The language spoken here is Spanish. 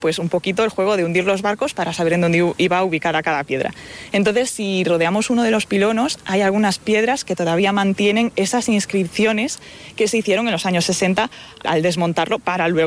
pues un poquito el juego de hundir los barcos para saber en dónde iba a ubicar a cada piedra. Entonces, si rodeamos uno de los pilonos, hay algunas piedras que todavía mantienen esas inscripciones que se hicieron en los años 60 al desmontarlo para luego